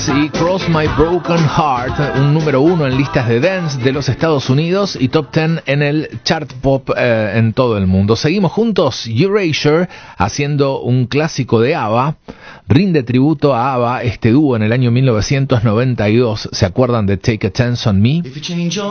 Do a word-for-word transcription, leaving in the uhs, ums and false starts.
Beatles y Cross My Broken Heart, un número uno en listas de dance de los Estados Unidos y top ten en el chart pop eh, en todo el mundo. Seguimos juntos, Erasure, haciendo un clásico de ABBA. Rinde tributo a ABBA este dúo en el año mil novecientos noventa y dos. ¿Se acuerdan de Take a Chance on Me?